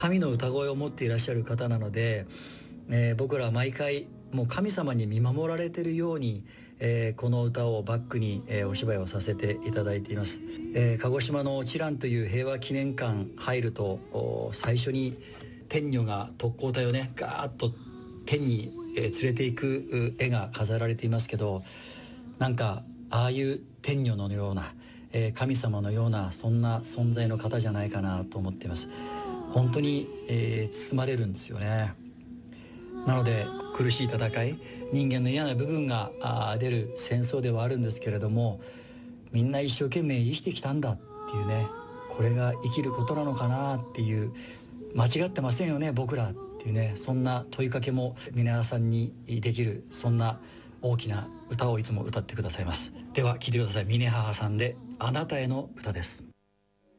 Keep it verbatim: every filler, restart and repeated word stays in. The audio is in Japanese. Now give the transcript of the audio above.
神の歌声を持っていらっしゃる方なので、えー僕らは毎回もう神様に見守られているように、えーこの歌をバックに、えーお芝居をさせていただいています。えー鹿児島の知覧という平和記念館入ると、お最初に天女が特攻隊をねガーッと天に、えー連れていくう絵が飾られていますけど、なんかああいう天女のような、えー神様のようなそんな存在の方じゃないかなと思っています。本当に、えー包まれるんですよね。なので苦しい戦い、人間の嫌な部分があー出る戦争ではあるんですけれども、みんな一生懸命生きてきたんだっていうね、これが生きることなのかなっていう、間違ってませんよね僕らっていうね、そんな問いかけも皆さんにできる、そんな大きな歌をいつも歌ってくださいます。では聴いてください。峰母さんであなたへの歌です。